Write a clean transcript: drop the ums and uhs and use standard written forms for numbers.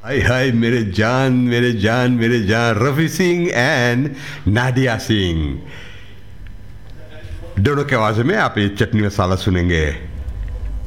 हाय हाय मेरे जान रफ़ी सिंह एंड नादिया सिंह, दोनों के आवाज़ में आप ये चटनी मसाला सुनेंगे।